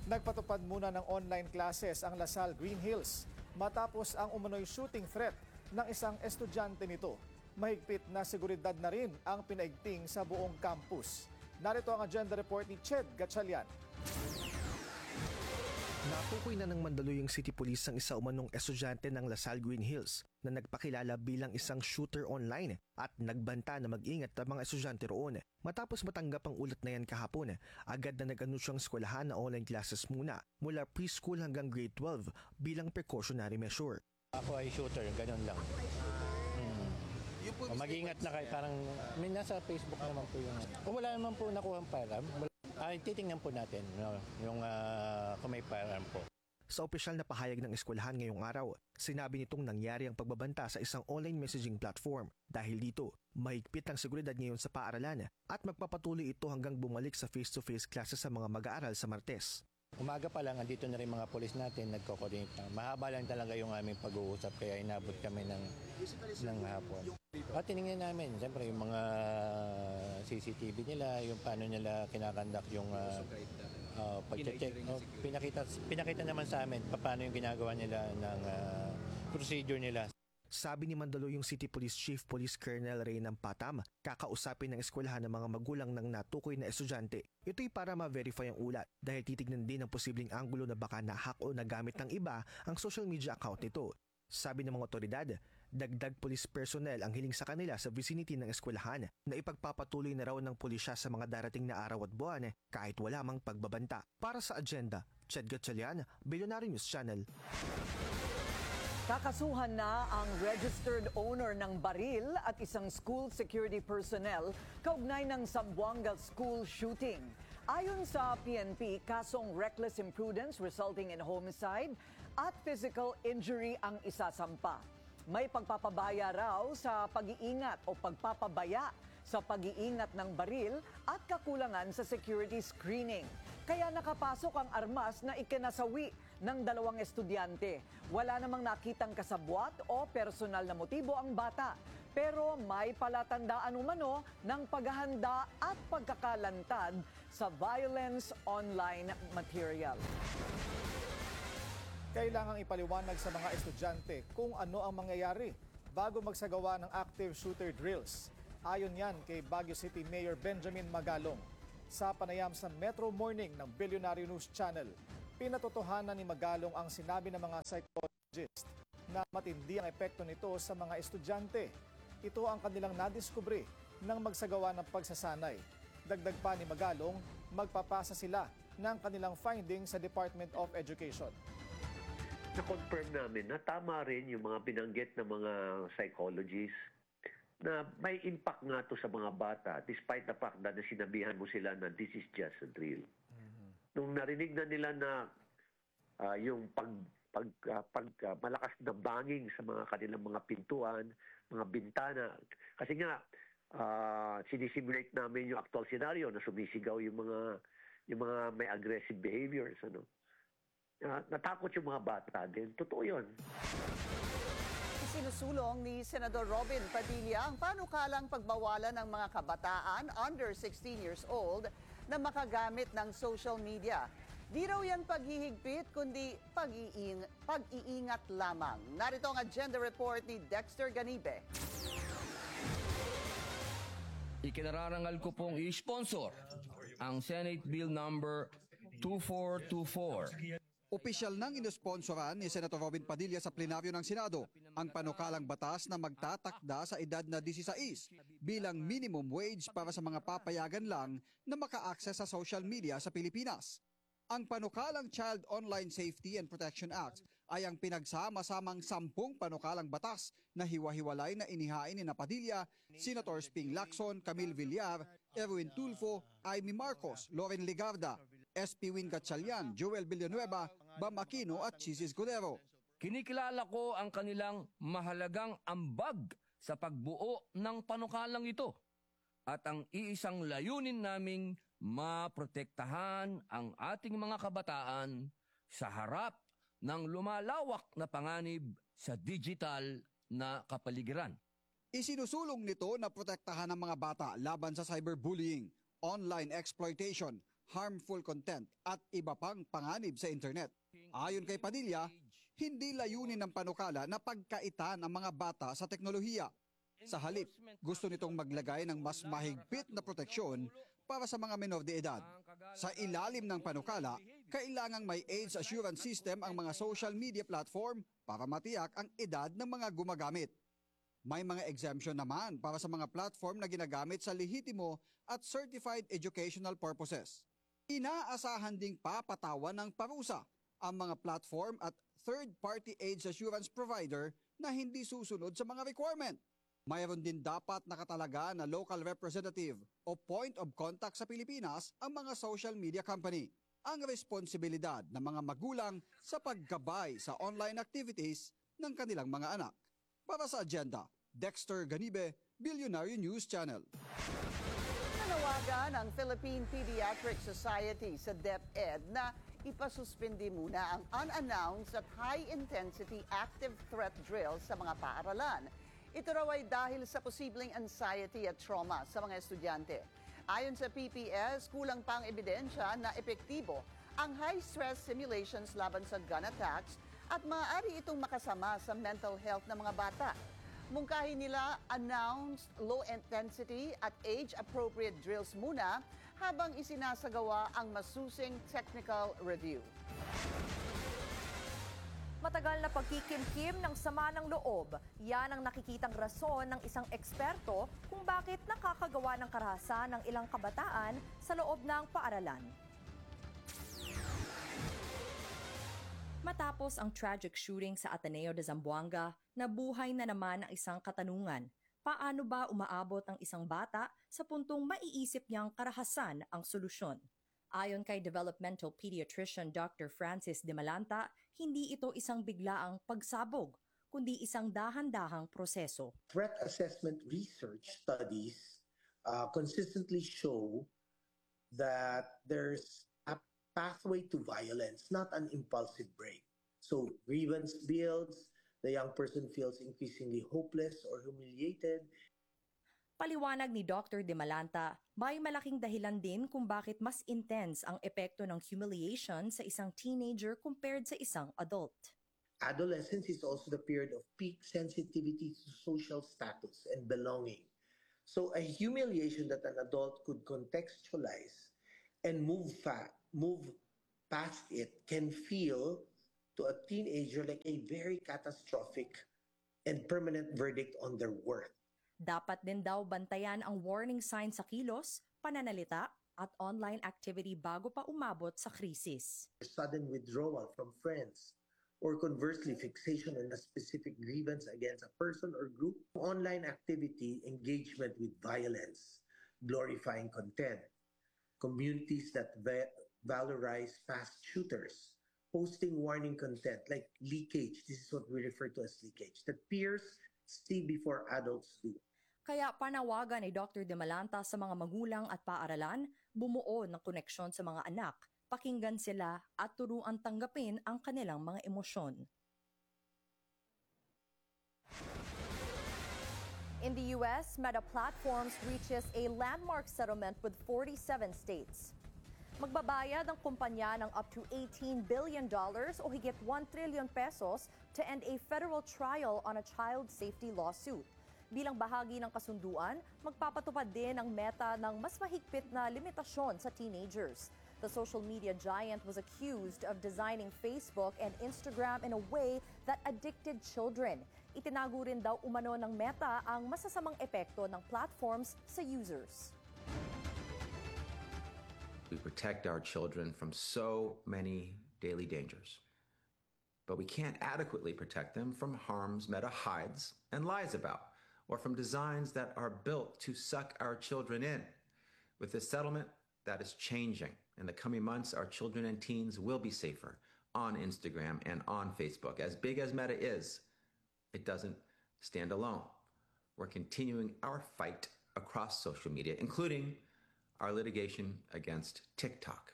Nagpatupad muna ng online classes ang Lasal Green Hills matapos ang umano'y shooting threat ng isang estudyante nito. Mahigpit na seguridad na rin ang pinaigting sa buong campus. Narito ang agenda report ni Ched Gatchalian. Natukoy na ng Mandaluyong City Police ang isa umanong estudyante ng Lasal Green Hills na nagpakilala bilang isang shooter online at nagbanta na mag-ingat ang mga estudyante roon. Matapos matanggap ang ulat na yan kahapon, agad na nag-anunsyo ang eskwelahan na online classes muna mula preschool hanggang grade 12 bilang precautionary measure. Ako ay shooter, ganun lang. Mag-ingat na kayo, parang may nasa Facebook naman po yung... Wala naman po nakuha ang firearm. Titingnan po natin yung kung may firearm po. Sa opisyal na pahayag ng eskwelahan ngayong araw, sinabi nitong nangyari ang pagbabanta sa isang online messaging platform. Dahil dito, mahigpit ang seguridad ngayon sa paaralan at magpapatuloy ito hanggang bumalik sa face-to-face classes sa mga mag-aaral sa Martes. Umaga pa lang, andito na rin mga polis natin, nagko-coordinate na. Mahaba lang talaga yung aming pag-uusap, kaya inabot kami ng hapon. At tinignan namin, siyempre yung mga CCTV nila, yung paano nila kinakandak yung pag-check. Pinakita naman sa amin paano yung ginagawa nila ng procedure nila. Sabi ni Mandaluyong City Police Chief Police Colonel Reynan Patam, kakausapin ng eskwelahan ng mga magulang ng natukoy na estudyante. Ito'y para ma-verify ang ulat dahil titignan din ang posibleng anggulo na baka na-hack o nagamit ng iba ang social media account nito. Sabi ng mga otoridad, dagdag police personnel ang hiling sa kanila sa vicinity ng eskwelahan na ipagpapatuloy na raw ng pulisya sa mga darating na araw at buwan kahit wala mang pagbabanta. Para sa agenda, Ched Gatchalian, Billionaire News Channel. Kakasuhan na ang registered owner ng baril at isang school security personnel kaugnay ng Zamboanga school shooting. Ayon sa PNP, kasong reckless imprudence resulting in homicide at physical injury ang isasampa. May pagpapabaya raw sa pag-iingat o pagpapabaya sa pag-iingat ng baril at kakulangan sa security screening. Kaya nakapasok ang armas na ikinasawi ng dalawang estudyante. Wala namang nakitang kasabwat o personal na motibo ang bata. Pero may palatandaan umano ng paghahanda at pagkakalantad sa violence online material. Kailangang ipaliwanag sa mga estudyante kung ano ang mangyayari bago magsagawa ng active shooter drills. Ayon yan kay Baguio City Mayor Benjamin Magalong. Sa panayam sa Metro Morning ng Billionaire News Channel, pinatotohanan ni Magalong ang sinabi ng mga psychologist na matindi ang epekto nito sa mga estudyante. Ito ang kanilang nadiskubre nang magsagawa ng pagsasanay. Dagdag pa ni Magalong, magpapasa sila ng kanilang findings sa Department of Education. Na-confirm namin na tama rin yung mga binanggit ng mga psychologists na may impact nga to sa mga bata despite the fact na sinabihan mo sila na this is just a drill. Nung narinig na nila na yung malakas na banging sa mga kanilang mga pintuan, mga bintana, kasi nga sinisimulate namin yung actual scenario na sumisigaw yung mga may aggressive behaviors. Natakot yung mga bata din. Totoo yun. Sinusulong ni Senador Robin Padilla ang panukalang pagbawalan ng mga kabataan under 16 years old na makagamit ng social media. Di raw yan paghihigpit, kundi pag-iingat lamang. Narito ang agenda report ni Dexter Ganibe. Ikinararangal ko pong i-sponsor ang Senate Bill number 2424. Opisyal nang inosponsoran ni Senator Robin Padilla sa plenaryo ng Senado ang panukalang batas na magtatakda sa edad na 16 bilang minimum wage para sa mga papayagan lang na maka-access sa social media sa Pilipinas. Ang panukalang Child Online Safety and Protection Act ay ang pinagsama-samang 10 panukalang batas na hiwa-hiwalay na inihain ni Padilla, Senator Ping Lacson, Camille Villar, Erwin Tulfo, Amy Marcos, Loren Ligarda, SP Win Gatchalian, Joel Villanueva, Bam Aquino at Chis Escudero. Kinikilala ko ang kanilang mahalagang ambag sa pagbuo ng panukalang ito at ang iisang layunin naming maprotektahan ang ating mga kabataan sa harap ng lumalawak na panganib sa digital na kapaligiran. Isinusulong nito na protektahan ang mga bata laban sa cyberbullying, online exploitation, harmful content at iba pang panganib sa internet. Ayon kay Padilla, hindi layunin ng panukala na pagkaitan ang mga bata sa teknolohiya. Sa halip, gusto nitong maglagay ng mas mahigpit na proteksyon para sa mga menor de edad. Sa ilalim ng panukala, kailangang may age assurance system ang mga social media platform para matiyak ang edad ng mga gumagamit. May mga exemption naman para sa mga platform na ginagamit sa lehitimo at certified educational purposes. Inaasahan ding papatawan ng parusa ang mga platform at third-party age assurance provider na hindi susunod sa mga requirement. Mayroon din dapat nakatalaga na local representative o point of contact sa Pilipinas ang mga social media company. Ang responsibilidad ng mga magulang sa paggabay sa online activities ng kanilang mga anak. Para sa Agenda, Dexter Ganibe, Billionaire News Channel. Nanawagan ang Philippine Pediatric Society sa DepEd na ipasuspindi muna ang unannounced at high-intensity active threat drills sa mga paaralan. Ito raw ay dahil sa posibleng anxiety at trauma sa mga estudyante. Ayon sa PPS, kulang pang ebidensya na epektibo ang high-stress simulations laban sa gun attacks at maaari itong makasama sa mental health ng mga bata. Mungkahi nila announced low-intensity at age-appropriate drills muna habang isinasagawa ang masusing technical review. Matagal na pagkikimkim ng sama ng loob, yan ang nakikitang rason ng isang eksperto kung bakit nakakagawa ng karahasan ng ilang kabataan sa loob ng paaralan. Matapos ang tragic shooting sa Ateneo de Zamboanga, nabuhay na naman ang isang katanungan. Paano ba umaabot ang isang bata sa puntong maiisip niyang karahasan ang solusyon? Ayon kay developmental pediatrician Dr. Francis De Malanta, hindi ito isang biglaang pagsabog, kundi isang dahan-dahang proseso. Threat assessment research studies consistently show that there's a pathway to violence, not an impulsive break. So grievance builds, the young person feels increasingly hopeless or humiliated. Paliwanag ni Dr. De Malanta, may malaking dahilan din kung bakit mas intense ang epekto ng humiliation sa isang teenager compared sa isang adult. Adolescence is also the period of peak sensitivity to social status and belonging. So a humiliation that an adult could contextualize and move past it can feel to a teenager like a very catastrophic and permanent verdict on their worth. Dapat din daw bantayan ang warning signs sa kilos, pananalita at online activity bago pa umabot sa krisis. Sudden withdrawal from friends or conversely fixation on a specific grievance against a person or group. Online activity, engagement with violence, glorifying content, communities that valorize past shooters, posting warning content like leakage. This is what we refer to as leakage, that peers see before adults do. Kaya panawagan ni Dr. De Malanta sa mga magulang at paaralan, bumuo ng koneksyon sa mga anak, pakinggan sila at turuan tanggapin ang kanilang mga emosyon. In the US, Meta Platforms reaches a landmark settlement with 47 states. Magbabayad ang kumpanya ng up to $18 billion o higit 1 trillion pesos to end a federal trial on a child safety lawsuit. Bilang bahagi ng kasunduan, magpapatupad din ang Meta ng mas mahigpit na limitasyon sa teenagers. The social media giant was accused of designing Facebook and Instagram in a way that addicted children. Itinago rin daw umano ng Meta ang masasamang epekto ng platforms sa users. We protect our children from so many daily dangers, but we can't adequately protect them from harms Meta hides and lies about, or from designs that are built to suck our children in. With this settlement, that is changing. In the coming months, our children and teens will be safer on Instagram and on Facebook. As big as Meta is, it doesn't stand alone. We're continuing our fight across social media, including our litigation against TikTok.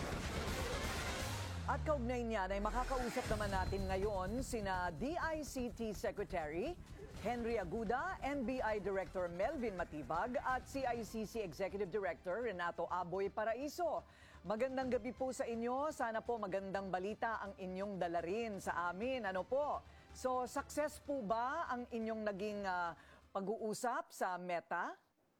At kaugnay niyan ay makakausap naman natin ngayon sina DICT Secretary Henry Aguda, NBI Director Melvin Matibag at CICC Executive Director Renato Aboy Paraiso. Magandang gabi po sa inyo. Sana po magandang balita ang inyong dala rin sa amin. Ano po? So, success po ba ang inyong naging pag-uusap sa Meta?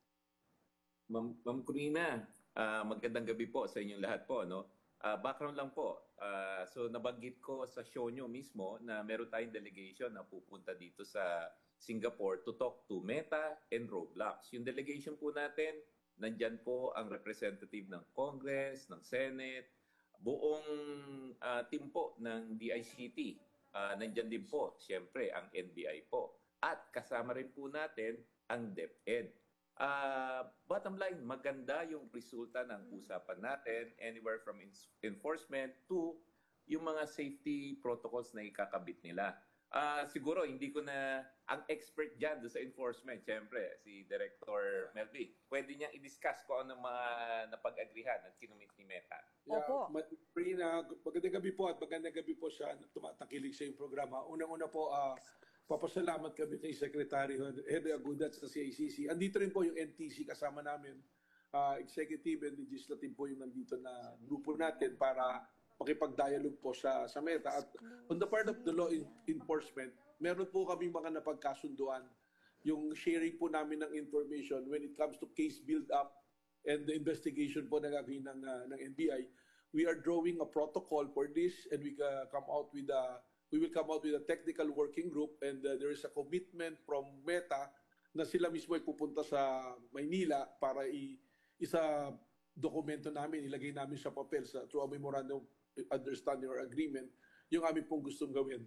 Ma'am Corina, magandang gabi po sa inyong lahat po. No? Background lang po. So nabanggit ko sa show nyo mismo na meron tayong delegation na pupunta dito sa Singapore to talk to Meta and Roblox. Yung delegation po natin, nandyan po ang representative ng Congress, ng Senate, buong team po ng DICT. Nandyan din po, siyempre, ang NBI po. At kasama rin po natin ang DepEd. Bottom line, maganda yung resulta ng usapan natin, anywhere from enforcement to yung mga safety protocols na ikakabit nila. Siguro, hindi ko na, ang expert dyan doon sa enforcement, syempre, si Director Melvin, pwede niyang i-discuss kung ano mga napag-agrihan at kinumit ni Meta. Opo. Marina, magandang gabi po at magandang gabi po siya tumatakilig sa yung programa. Unang-una po, papasalamat kami kay Secretary Henry Agudat sa CICC. Andito rin po yung NTC kasama namin. Executive and Legislative po yung nandito na grupo natin para makipag-dialogue po sa Meta. At on the part of the law enforcement, meron po kami mga napagkasunduan. Yung sharing po namin ng information when it comes to case build-up and the investigation po na gagawin ng NBI. We are drawing a protocol for this and we will come out with a technical working group and there is a commitment from Meta na sila mismo ay pupunta sa Maynila para isa dokumento namin, ilagay namin sa papel through a memorandum understanding or agreement yung aming pong gustong gawin.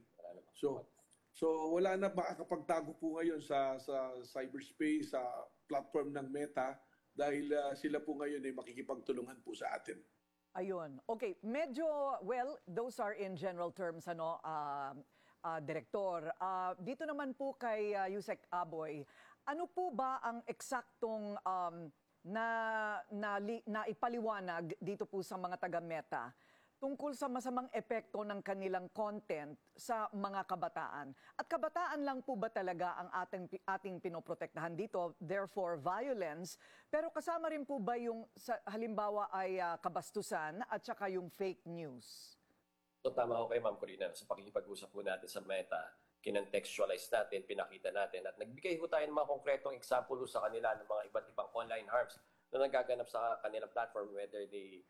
So wala na makakapagtago po ngayon sa cyberspace, sa platform ng Meta dahil sila po ngayon ay makikipagtulungan po sa atin. Ayun. Okay, medyo, well, those are in general terms, Direktor. Dito naman po kay Yusek Aboy, ano po ba ang eksaktong na ipaliwanag dito po sa mga taga-Meta tungkol sa masamang epekto ng kanilang content sa mga kabataan? At kabataan lang po ba talaga ang ating pinoprotektahan dito, therefore violence, pero kasama rin po ba yung halimbawa ay kabastusan at saka yung fake news? So tama ko kay Ma'am Corina, sa pakikipag-usap po natin sa Meta, kinentextualize natin, pinakita natin, at nagbigay po tayo ng mga konkretong example sa kanila ng mga iba't ibang online harms na nagaganap sa kanilang platform, whether they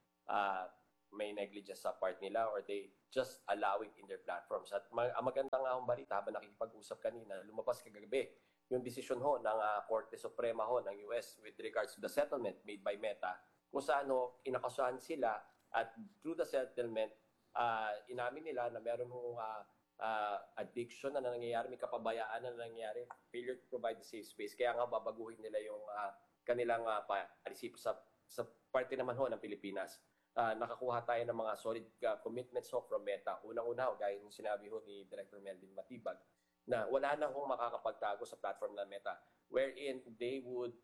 may negligence sa part nila or they just allow it in their platforms. At ang maganda nga akong balita habang nakikipag-usap kanina, lumabas kagabi yung desisyon ho ng Korte Suprema ho ng US with regards to the settlement made by Meta, kung saan inakasuhan sila at through the settlement, inamin nila na meron hong addiction na nangyayari, may kapabayaan na nangyayari, failure to provide the safe space. Kaya nga babaguhin nila yung kanilang policy sa parte naman ho ng Pilipinas. Nakakuha tayo ng mga solid commitments from Meta. Unang-una, gaya ng sinabi ni Director Melvin Matibag, na wala na hong makakapagtago sa platform ng Meta, wherein they would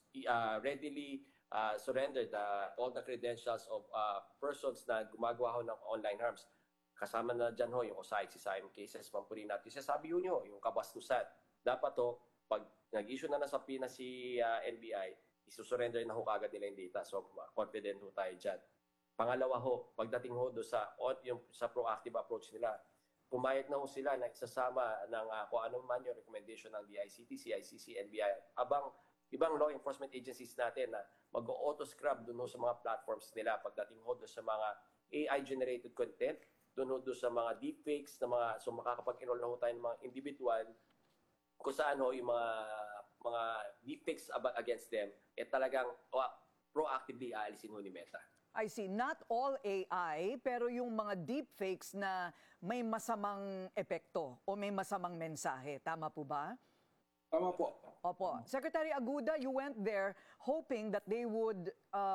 readily surrender all the credentials of persons na gumagawa ng online harms. Kasama na dyan yung OSIC, CIM cases, Pampurina. At isasabi nyo, yung kabastusan. Dapat pag nag-issue na sa Pinas si NBI, isusurrender na kagad nila yung data. So, confident tayo dyan. Pangalawa pagdating doon sa proactive approach nila, pumayag na sila na isasama ng kung ano man yung recommendation ng DICT, CICC, NBI, abang ibang law enforcement agencies natin na mag-auto-scrub doon sa mga platforms nila pagdating doon sa mga AI-generated content, doon sa mga deepfakes, so makakapag-enroll na tayo ng mga individual kung saan yung mga deepfakes against them, talagang proactively aalisin ni Meta. I see. Not all AI, pero yung mga deepfakes na may masamang epekto o may masamang mensahe. Tama po ba? Tama po. Opo. Secretary Aguda, you went there hoping that they would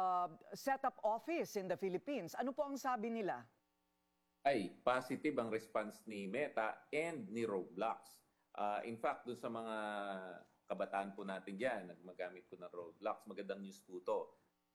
set up office in the Philippines. Ano po ang sabi nila? Ay, positive ang response ni Meta and ni Roblox. In fact, dun sa mga kabataan po natin dyan, nagmagamit po ng Roblox, magandang news po to.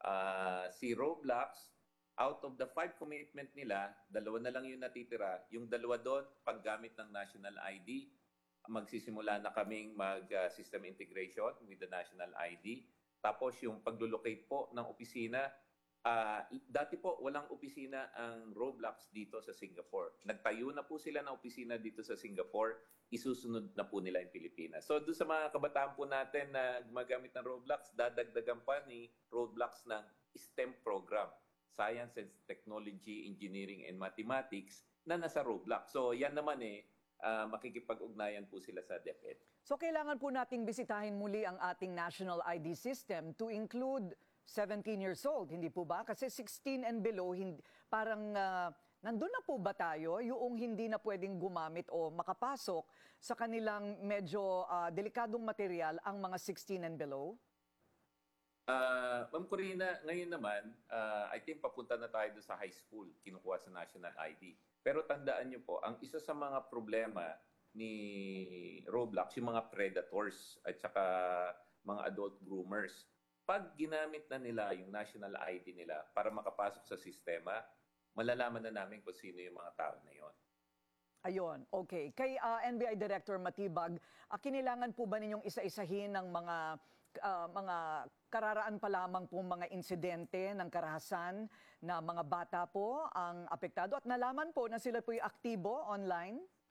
Si Roblox, out of the 5 commitment nila, 2 na lang yung natitira. Yung 2 doon, paggamit ng national ID, magsisimula na kaming mag-system integration with the national ID. Tapos yung paglulocate po ng opisina, Dati po, walang opisina ang Roblox dito sa Singapore. Nagtayo na po sila ng opisina dito sa Singapore. Isusunod na po nila yung Pilipinas. So, doon sa mga kabataan po natin na gumagamit ng Roblox, dadagdagan pa ni Roblox ng STEM program. Science and Technology, Engineering and Mathematics na nasa Roblox. So, yan naman makikipag-ugnayan po sila sa DepEd. So kailangan po nating bisitahin muli ang ating national ID system to include 17 years old, hindi po ba? Kasi 16 and below, parang nandun na po ba tayo yung hindi na pwedeng gumamit o makapasok sa kanilang medyo delikadong material ang mga 16 and below? Ma'am Corina, ngayon naman, I think papunta na tayo doon sa high school, kinukuha sa national ID. Pero tandaan niyo po, ang isa sa mga problema ni Roblox, yung mga predators at saka mga adult groomers. Pag ginamit na nila yung national ID nila para makapasok sa sistema, malalaman na namin kung sino yung mga tao na yon. Ayun, okay. Kay NBI Director Matibag, kinilangan po ba ninyong isa-isahin ng mga kararaan pa lamang po mga insidente ng karahasan na mga bata po ang apektado at nalaman po na sila po yung aktibo online?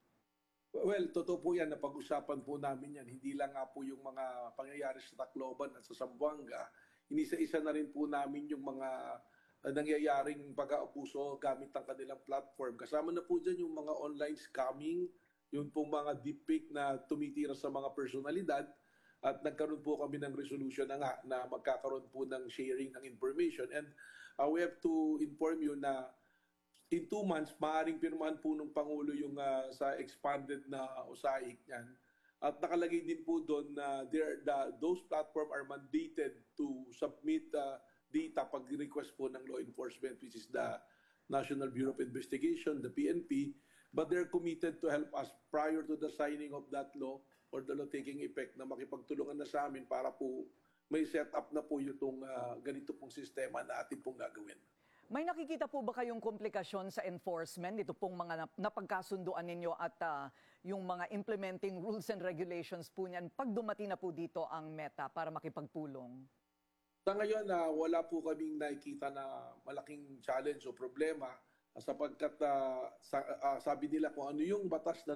Well, totoo po yan, napag-usapan po namin yan. Hindi lang nga po yung mga pangyayari sa Tacloban at sa Zamboanga. Inisa-isa na rin po namin yung mga nangyayaring pag-aabuso gamit ang kanilang platform. Kasama na po dyan yung mga online scamming, yung po mga deepfake na tumitira sa mga personalidad. At nagkaroon po kami ng resolution na nga na magkakaroon po ng sharing ng information. And we have to inform you na in 2 months, maaaring pirmahan po ng Pangulo yung sa expanded na USAIC niyan. At nakalagay din po doon na those platform are mandated to submit data pag request po ng law enforcement, which is the National Bureau of Investigation, the PNP. But they're committed to help us prior to the signing of that law or the law taking effect na makipagtulungan na sa amin para po may set up na po itong ganito pong sistema na atin pong gagawin. May nakikita po ba kayong komplikasyon sa enforcement, ito pong mga napagkasunduan ninyo at yung mga implementing rules and regulations po niyan pag dumating na po dito ang Meta para makipagpulong? Sa ngayon, wala po kaming nakikita na malaking challenge o problema sapagkat sabi nila kung ano yung batas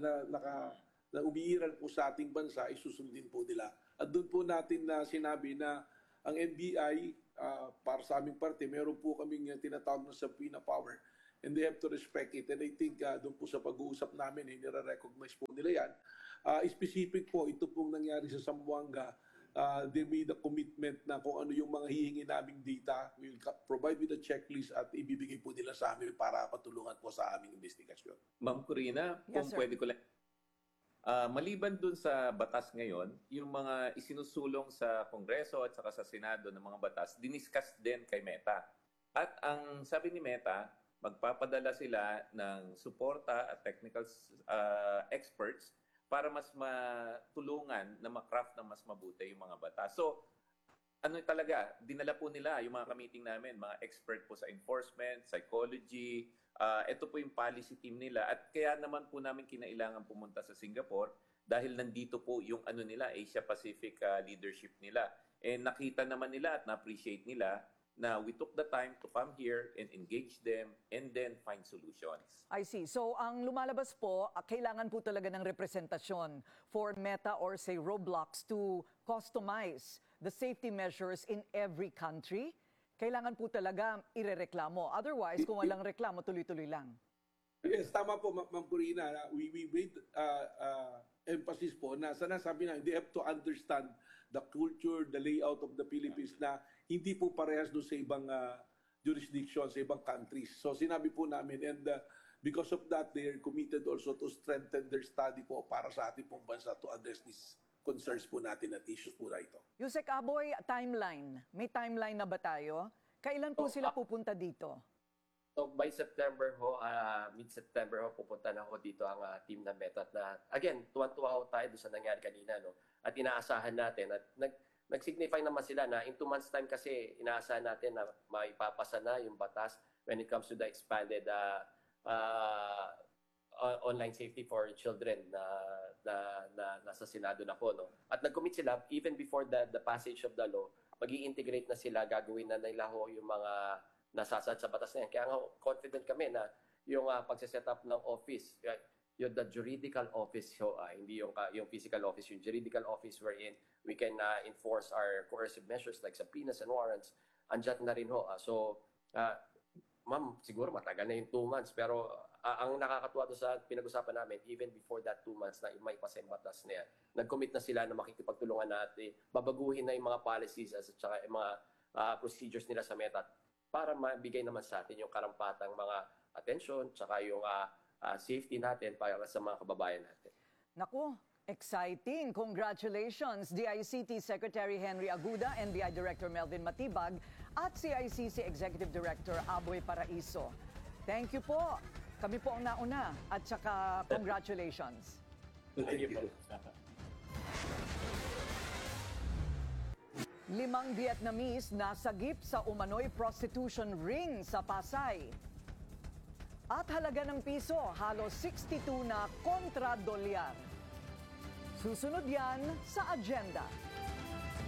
na umiiral po sa ating bansa, isusundin po nila. At doon po natin na sinabi na ang NBI, para sa aming parte, meron po kaming tinatawag na subpoena power and they have to respect it. And I think doon po sa pag-uusap namin, nire-recognize po nila yan. Specific po, ito pong nangyari sa Zamboanga, they made a commitment na kung ano yung mga hihingi naming data, we'll provide with a checklist at ibibigay po nila sa amin para patulungan po sa aming investigasyon. Ma'am Corina, kung pwede ko lang. Maliban dun sa batas ngayon, yung mga isinusulong sa Kongreso at saka sa Senado ng mga batas, diniscuss din kay Meta. At ang sabi ni Meta, magpapadala sila ng suporta at technical experts para mas matulungan na makraft ng mas mabuti yung mga batas. So, ano talaga, dinala po nila yung mga ka-meeting namin, mga expert po sa enforcement, psychology. Ito po yung policy team nila at kaya naman po namin kinailangan pumunta sa Singapore dahil nandito po yung ano nila, Asia Pacific leadership nila. And nakita naman nila at na-appreciate nila na we took the time to come here and engage them and then find solutions. I see. So ang lumalabas po, kailangan po talaga ng representasyon for Meta or say Roblox to customize the safety measures in every country. Kailangan po talaga irereklamo. Otherwise, kung walang reklamo, tuloy-tuloy lang. Yes, tama po, Ma'am Corina. We made emphasis po na sinasabi na they have to understand the culture, the layout of the Philippines na hindi po parehas doon sa ibang jurisdictions, sa ibang countries. So sinabi po namin and because of that, they are committed also to strengthen their study po para sa ating pong bansa to address these concerns po natin at issues po na ito. Yusek Aboy, timeline. May timeline na ba tayo? Kailan po sila pupunta dito? So by September ho, mid-September ho, pupunta na ho dito ang team na Meta. Na, again, tuwan-tuwa ho tayo doon sa nangyari kanina. No? At inaasahan natin. At nag-signify naman sila na in 2 months time kasi inaasahan natin na maipapasa na yung batas when it comes to the expanded online safety for children na nasa Senado na po. No? At nag-commit sila, even before the passage of the law, mag-i-integrate na sila, gagawin na nila ho yung mga nasasaad sa batas na yan. Kaya nga confident kami na yung pagsiset up ng office, yung the juridical office, hindi yung physical office, yung juridical office wherein we can enforce our coercive measures like subpoenas and warrants, andyan na rin ho. Ma'am, siguro matagal na yung 2 months, pero ang nakakatuwa doon sa pinag-usapan namin, even before that 2 months na may pasay batas na yan, nag-commit na sila na makikipagtulungan natin, babaguhin na yung mga policies at saka yung mga procedures nila sa Meta para mabigay naman sa atin yung karampatang mga attention saka yung safety natin para sa mga kababayan natin. Naku, exciting! Congratulations, DICT Secretary Henry Aguda, NBI Director Melvin Matibag, at CICC Executive Director Aboy Paraiso. Thank you po. Kami po ang nauna at saka congratulations. Thank you. 5 Vietnamese nasagip sa umano'y prostitution ring sa Pasay. At halaga ng piso, halos 62 na kontra dolyar. Susunod yan sa agenda.